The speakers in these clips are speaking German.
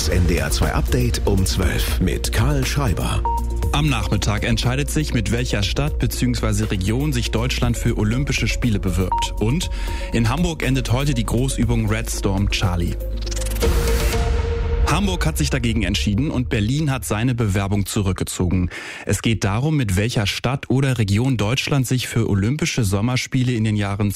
Das NDR 2 Update um 12 mit Karl Schreiber. Am Nachmittag entscheidet sich, mit welcher Stadt bzw. Region sich Deutschland für Olympische Spiele bewirbt. Und in Hamburg endet heute die Großübung Red Storm Charlie. Hamburg hat sich dagegen entschieden und Berlin hat seine Bewerbung zurückgezogen. Es geht darum, mit welcher Stadt oder Region Deutschland sich für Olympische Sommerspiele in den Jahren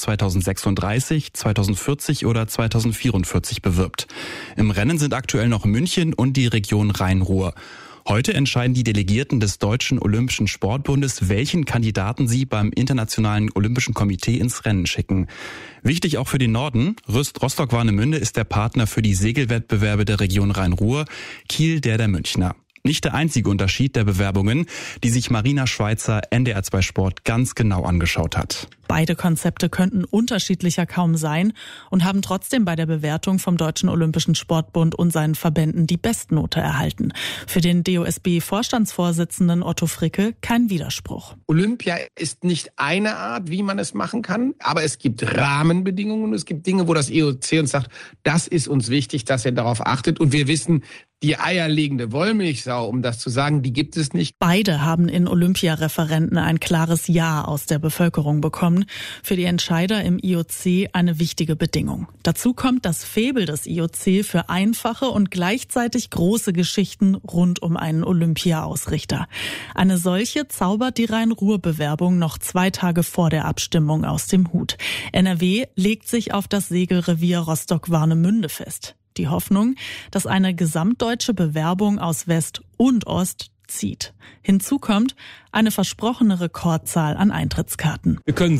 2036, 2040 oder 2044 bewirbt. Im Rennen sind aktuell noch München und die Region Rhein-Ruhr. Heute entscheiden die Delegierten des Deutschen Olympischen Sportbundes, welchen Kandidaten sie beim Internationalen Olympischen Komitee ins Rennen schicken. Wichtig auch für den Norden. Rostock-Warnemünde ist der Partner für die Segelwettbewerbe der Region Rhein-Ruhr, Kiel der Münchner. Nicht der einzige Unterschied der Bewerbungen, die sich Marina Schweizer, NDR 2 Sport, ganz genau angeschaut hat. Beide Konzepte könnten unterschiedlicher kaum sein und haben trotzdem bei der Bewertung vom Deutschen Olympischen Sportbund und seinen Verbänden die Bestnote erhalten. Für den DOSB-Vorstandsvorsitzenden Otto Fricke kein Widerspruch. Olympia ist nicht eine Art, wie man es machen kann, aber es gibt Rahmenbedingungen und es gibt Dinge, wo das IOC uns sagt, das ist uns wichtig, dass ihr darauf achtet. Und wir wissen, die eierlegende Wollmilchsau, um das zu sagen, die gibt es nicht. Beide haben in Olympiareferenten ein klares Ja aus der Bevölkerung bekommen. Für die Entscheider im IOC eine wichtige Bedingung. Dazu kommt das Faible des IOC für einfache und gleichzeitig große Geschichten rund um einen Olympia-Ausrichter. Eine solche zaubert die Rhein-Ruhr-Bewerbung noch 2 Tage vor der Abstimmung aus dem Hut. NRW legt sich auf das Segelrevier Rostock-Warnemünde fest. Die Hoffnung, dass eine gesamtdeutsche Bewerbung aus West und Ost zieht. Hinzu kommt eine versprochene Rekordzahl an Eintrittskarten. Wir können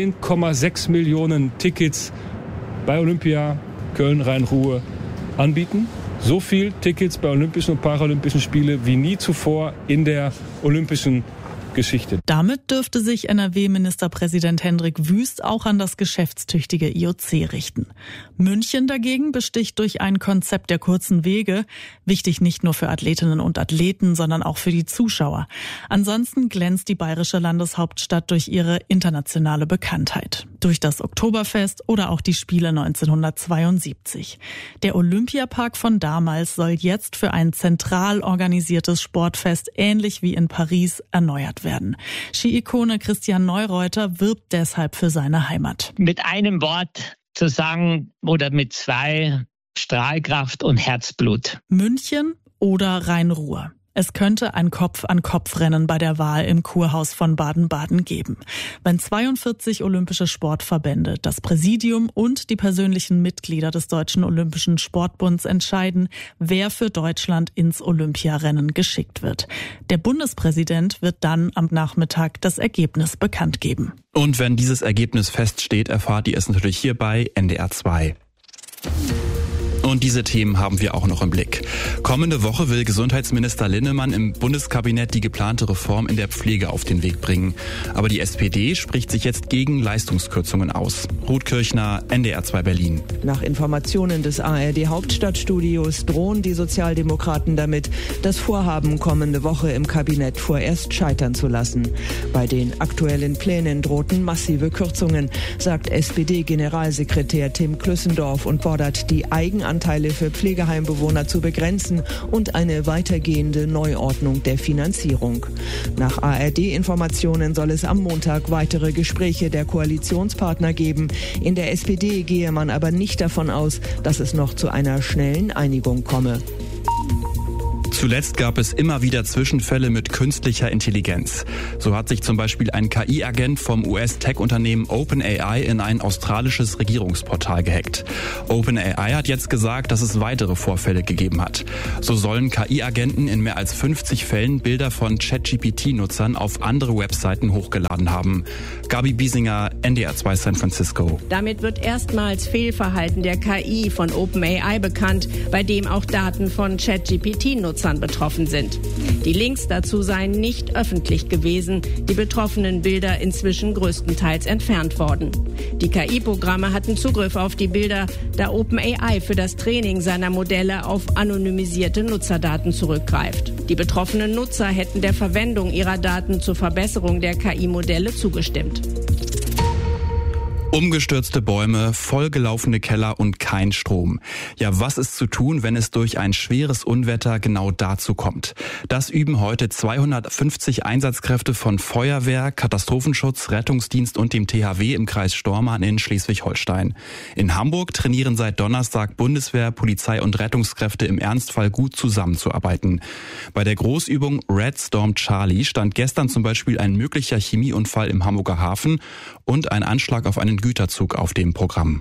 17,6 Millionen Tickets bei Olympia Köln-Rhein-Ruhr anbieten. So viel Tickets bei Olympischen und Paralympischen Spielen wie nie zuvor in der olympischen Geschichte. Damit dürfte sich NRW-Ministerpräsident Hendrik Wüst auch an das geschäftstüchtige IOC richten. München dagegen besticht durch ein Konzept der kurzen Wege, wichtig nicht nur für Athletinnen und Athleten, sondern auch für die Zuschauer. Ansonsten glänzt die bayerische Landeshauptstadt durch ihre internationale Bekanntheit, durch das Oktoberfest oder auch die Spiele 1972. Der Olympiapark von damals soll jetzt für ein zentral organisiertes Sportfest ähnlich wie in Paris erneuert werden. Ski-Ikone Christian Neureuter wirbt deshalb für seine Heimat. Mit einem Wort zu sagen oder mit 2: Strahlkraft und Herzblut. München oder Rhein-Ruhr. Es könnte ein Kopf-an-Kopf-Rennen bei der Wahl im Kurhaus von Baden-Baden geben. Wenn 42 olympische Sportverbände, das Präsidium und die persönlichen Mitglieder des Deutschen Olympischen Sportbunds entscheiden, wer für Deutschland ins Olympiarennen geschickt wird. Der Bundespräsident wird dann am Nachmittag das Ergebnis bekannt geben. Und wenn dieses Ergebnis feststeht, erfahrt ihr es natürlich hier bei NDR 2. Und diese Themen haben wir auch noch im Blick. Kommende Woche will Gesundheitsminister Linnemann im Bundeskabinett die geplante Reform in der Pflege auf den Weg bringen. Aber die SPD spricht sich jetzt gegen Leistungskürzungen aus. Ruth Kirchner, NDR 2 Berlin. Nach Informationen des ARD-Hauptstadtstudios drohen die Sozialdemokraten damit, das Vorhaben kommende Woche im Kabinett vorerst scheitern zu lassen. Bei den aktuellen Plänen drohten massive Kürzungen, sagt SPD-Generalsekretär Tim Klüssendorf und fordert die Eigenanteile für Pflegeheimbewohner zu begrenzen und eine weitergehende Neuordnung der Finanzierung. Nach ARD-Informationen soll es am Montag weitere Gespräche der Koalitionspartner geben. In der SPD gehe man aber nicht davon aus, dass es noch zu einer schnellen Einigung komme. Zuletzt gab es immer wieder Zwischenfälle mit künstlicher Intelligenz. So hat sich zum Beispiel ein KI-Agent vom US-Tech-Unternehmen OpenAI in ein australisches Regierungsportal gehackt. OpenAI hat jetzt gesagt, dass es weitere Vorfälle gegeben hat. So sollen KI-Agenten in mehr als 50 Fällen Bilder von ChatGPT-Nutzern auf andere Webseiten hochgeladen haben. Gabi Biesinger, NDR 2 San Francisco. Damit wird erstmals Fehlverhalten der KI von OpenAI bekannt, bei dem auch Daten von ChatGPT-Nutzern betroffen sind. Die Links dazu seien nicht öffentlich gewesen, die betroffenen Bilder inzwischen größtenteils entfernt worden. Die KI-Programme hatten Zugriff auf die Bilder, da OpenAI für das Training seiner Modelle auf anonymisierte Nutzerdaten zurückgreift. Die betroffenen Nutzer hätten der Verwendung ihrer Daten zur Verbesserung der KI-Modelle zugestimmt. Umgestürzte Bäume, vollgelaufene Keller und kein Strom. Ja, was ist zu tun, wenn es durch ein schweres Unwetter genau dazu kommt? Das üben heute 250 Einsatzkräfte von Feuerwehr, Katastrophenschutz, Rettungsdienst und dem THW im Kreis Stormarn in Schleswig-Holstein. In Hamburg trainieren seit Donnerstag Bundeswehr, Polizei und Rettungskräfte im Ernstfall gut zusammenzuarbeiten. Bei der Großübung Red Storm Charlie stand gestern zum Beispiel ein möglicher Chemieunfall im Hamburger Hafen und ein Anschlag auf einen Güterzug auf dem Programm.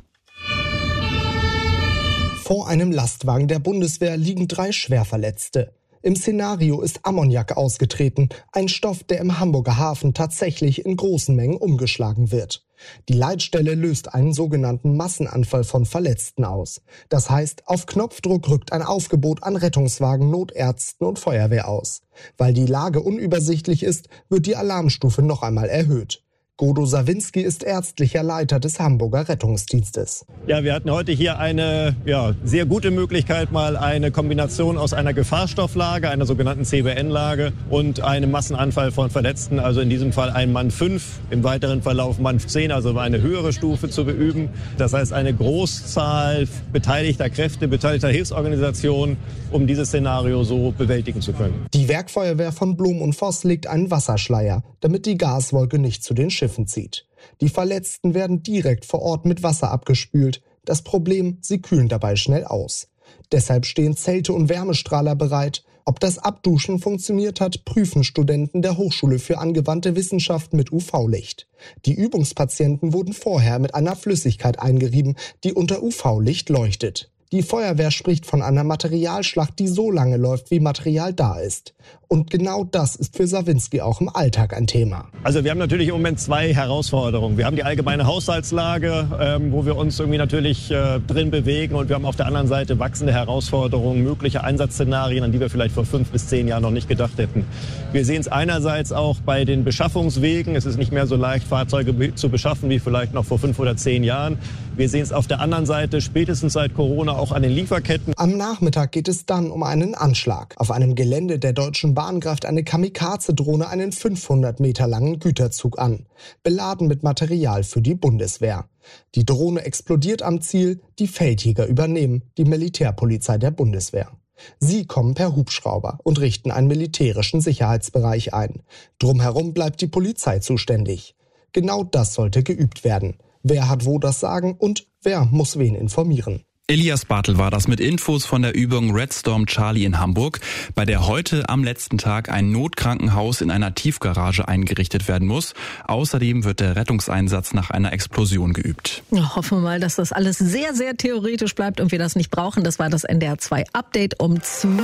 Vor einem Lastwagen der Bundeswehr liegen 3 Schwerverletzte. Im Szenario ist Ammoniak ausgetreten, ein Stoff, der im Hamburger Hafen tatsächlich in großen Mengen umgeschlagen wird. Die Leitstelle löst einen sogenannten Massenanfall von Verletzten aus. Das heißt, auf Knopfdruck rückt ein Aufgebot an Rettungswagen, Notärzten und Feuerwehr aus. Weil die Lage unübersichtlich ist, wird die Alarmstufe noch einmal erhöht. Godo Sawinski ist ärztlicher Leiter des Hamburger Rettungsdienstes. Ja, wir hatten heute hier eine sehr gute Möglichkeit, mal eine Kombination aus einer Gefahrstofflage, einer sogenannten CBN-Lage und einem Massenanfall von Verletzten, also in diesem Fall ein Mann 5, im weiteren Verlauf Mann 10, also eine höhere Stufe zu beüben. Das heißt, eine Großzahl beteiligter Kräfte, beteiligter Hilfsorganisationen, um dieses Szenario so bewältigen zu können. Die Werkfeuerwehr von Blum und Voss legt einen Wasserschleier, damit die Gaswolke nicht zu den Schiffen zieht. Die Verletzten werden direkt vor Ort mit Wasser abgespült. Das Problem, sie kühlen dabei schnell aus. Deshalb stehen Zelte und Wärmestrahler bereit. Ob das Abduschen funktioniert hat, prüfen Studenten der Hochschule für angewandte Wissenschaft mit UV-Licht. Die Übungspatienten wurden vorher mit einer Flüssigkeit eingerieben, die unter UV-Licht leuchtet. Die Feuerwehr spricht von einer Materialschlacht, die so lange läuft, wie Material da ist. Und genau das ist für Sawinski auch im Alltag ein Thema. Also wir haben natürlich im Moment 2 Herausforderungen. Wir haben die allgemeine Haushaltslage, wo wir uns irgendwie natürlich drin bewegen. Und wir haben auf der anderen Seite wachsende Herausforderungen, mögliche Einsatzszenarien, an die wir vielleicht vor 5 bis 10 Jahren noch nicht gedacht hätten. Wir sehen es einerseits auch bei den Beschaffungswegen. Es ist nicht mehr so leicht, Fahrzeuge zu beschaffen wie vielleicht noch vor 5 oder 10 Jahren. Wir sehen es auf der anderen Seite spätestens seit Corona auch an den Lieferketten. Am Nachmittag geht es dann um einen Anschlag. Auf einem Gelände der Deutschen Bahn greift eine Kamikaze-Drohne einen 500 Meter langen Güterzug an, beladen mit Material für die Bundeswehr. Die Drohne explodiert am Ziel, die Feldjäger übernehmen, die Militärpolizei der Bundeswehr. Sie kommen per Hubschrauber und richten einen militärischen Sicherheitsbereich ein. Drumherum bleibt die Polizei zuständig. Genau das sollte geübt werden. Wer hat wo das Sagen und wer muss wen informieren? Elias Bartel war das mit Infos von der Übung Red Storm Charlie in Hamburg, bei der heute am letzten Tag ein Notkrankenhaus in einer Tiefgarage eingerichtet werden muss. Außerdem wird der Rettungseinsatz nach einer Explosion geübt. Ja, hoffen wir mal, dass das alles sehr, sehr theoretisch bleibt und wir das nicht brauchen. Das war das NDR 2 Update um 12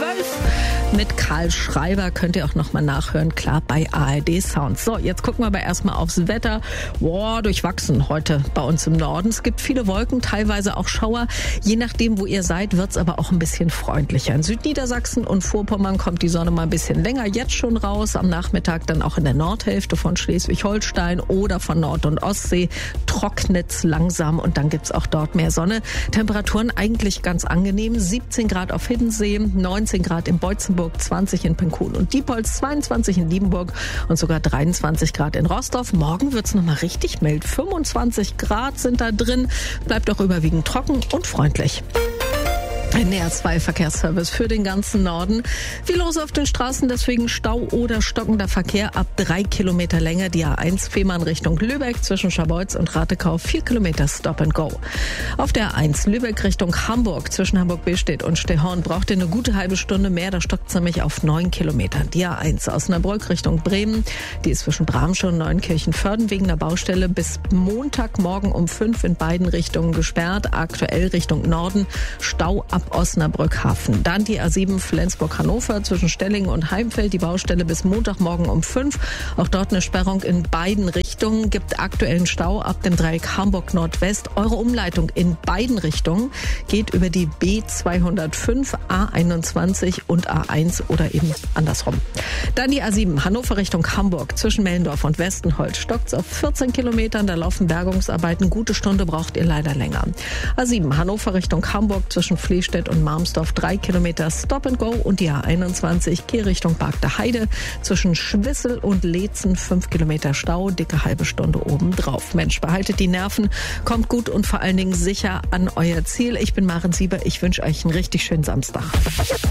mit Karl Schreiber. Könnt ihr auch nochmal nachhören, klar, bei ARD Sounds. So, jetzt gucken wir aber erstmal aufs Wetter. Durchwachsen heute bei uns im Norden. Es gibt viele Wolken, teilweise auch Schauer. Je nachdem, wo ihr seid, wird's aber auch ein bisschen freundlicher. In Südniedersachsen und Vorpommern kommt die Sonne mal ein bisschen länger jetzt schon raus. Am Nachmittag dann auch in der Nordhälfte von Schleswig-Holstein oder von Nord- und Ostsee trocknet's langsam und dann gibt's auch dort mehr Sonne. Temperaturen eigentlich ganz angenehm. 17 Grad auf Hiddensee, 19 Grad in Beutzenburg, 20 in Penkun und Diepholz, 22 in Liebenburg und sogar 23 Grad in Rostorf. Morgen wird's nochmal richtig mild. 25 Grad sind da drin. Bleibt auch überwiegend trocken und freundlich. NDR 2 Verkehrsservice für den ganzen Norden. Viel los auf den Straßen, deswegen Stau oder stockender Verkehr ab 3 Kilometer Länge. Die A1 Fehmarn Richtung Lübeck zwischen Scharbeutz und Ratekau 4 Kilometer Stop and Go. Auf der A1 Lübeck Richtung Hamburg zwischen Hamburg-Billstedt und Stehorn braucht ihr eine gute halbe Stunde mehr. Da stockt es nämlich auf 9 Kilometern. Die A1 Osnabrück Richtung Bremen, die ist zwischen Bramsche und Neunkirchen-Vörden wegen der Baustelle bis Montagmorgen um 5 in beiden Richtungen gesperrt. Aktuell Richtung Norden Stau ab Osnabrück Hafen. Dann die A7 Flensburg-Hannover zwischen Stellingen und Heimfeld. Die Baustelle bis Montagmorgen um 5. Auch dort eine Sperrung in beiden Richtungen. Gibt aktuellen Stau ab dem Dreieck Hamburg Nordwest. Eure Umleitung in beiden Richtungen geht über die B205, A21 und A1 oder eben andersrum. Dann die A7 Hannover Richtung Hamburg zwischen Mellendorf und Westenholz. Stockt's auf 14 Kilometern. Da laufen Bergungsarbeiten. Gute Stunde braucht ihr leider länger. A7 Hannover Richtung Hamburg zwischen Fließstedt und Marmsdorf 3 Kilometer Stop and Go und die A21 Kehr Richtung Bargter Heide zwischen Schwissel und Leetzen 5 Kilometer Stau, dicke Halde. halbe Stunde obendrauf. Mensch, behaltet die Nerven, kommt gut und vor allen Dingen sicher an euer Ziel. Ich bin Maren Sieber, ich wünsche euch einen richtig schönen Samstag.